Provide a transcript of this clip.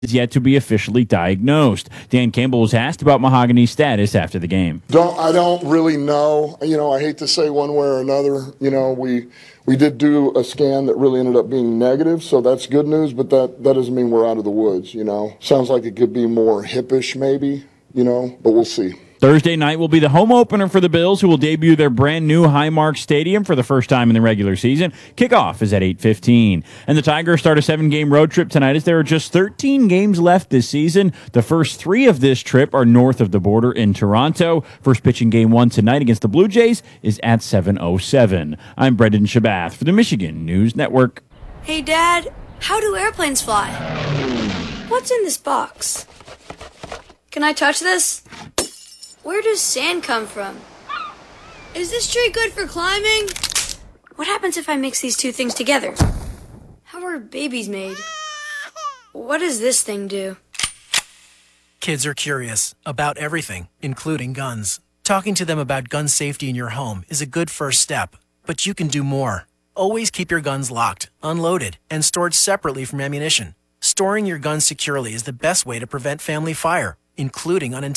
is yet to be officially diagnosed. Dan Campbell was asked about Mahogany's status after the game. I don't really know. I hate to say one way or another. We did do a scan that really ended up being negative, so that's good news, but that doesn't mean we're out of the woods, Sounds like it could be more hippish maybe, but we'll see. Thursday night will be the home opener for the Bills, who will debut their brand new Highmark Stadium for the first time in the regular season. Kickoff is at 8:15. And the Tigers start a 7-game road trip tonight as there are just 13 games left this season. The first 3 of this trip are north of the border in Toronto. First pitch in Game 1 tonight against the Blue Jays is at 7:07. I'm Brendan Shabath for the Michigan News Network. Hey, Dad, how do airplanes fly? What's in this box? Can I touch this? Where does sand come from? Is this tree good for climbing? What happens if I mix these two things together? How are babies made? What does this thing do? Kids are curious about everything, including guns. Talking to them about gun safety in your home is a good first step, but you can do more. Always keep your guns locked, unloaded, and stored separately from ammunition. Storing your guns securely is the best way to prevent family fire, including unintentional